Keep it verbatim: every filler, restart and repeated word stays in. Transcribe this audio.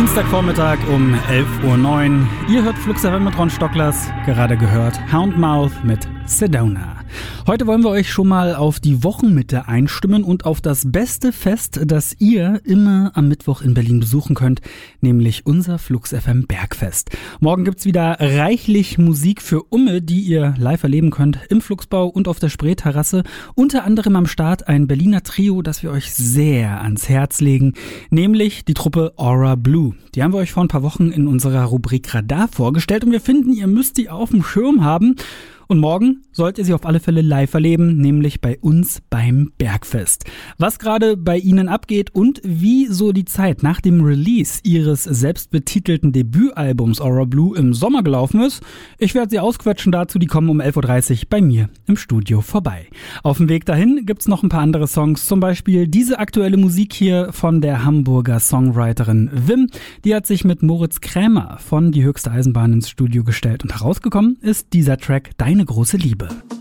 Dienstagvormittag um elf Uhr neun. Ihr hört Flux F M mit Ron Stocklers. Gerade gehört Houndmouth mit Sedona. Heute wollen wir euch schon mal auf die Wochenmitte einstimmen und auf das beste Fest, das ihr immer am Mittwoch in Berlin besuchen könnt, nämlich unser Flux F M Bergfest. Morgen gibt's wieder reichlich Musik für Umme, die ihr live erleben könnt im Fluxbau und auf der Spreeterrasse. Unter anderem am Start ein Berliner Trio, das wir euch sehr ans Herz legen, nämlich die Truppe Aura Blue. Die haben wir euch vor ein paar Wochen in unserer Rubrik Radar vorgestellt und wir finden, ihr müsst die auf dem Schirm haben. Und morgen sollt ihr sie auf alle Fälle live erleben, nämlich bei uns beim Bergfest. Was gerade bei ihnen abgeht und wie so die Zeit nach dem Release ihres selbstbetitelten Debütalbums Aura Blue im Sommer gelaufen ist, ich werde sie ausquetschen dazu, die kommen um elf Uhr dreißig bei mir im Studio vorbei. Auf dem Weg dahin gibt's noch ein paar andere Songs, zum Beispiel diese aktuelle Musik hier von der Hamburger Songwriterin Wim. Die hat sich mit Moritz Krämer von Die höchste Eisenbahn ins Studio gestellt und herausgekommen ist dieser Track Deine große Liebe.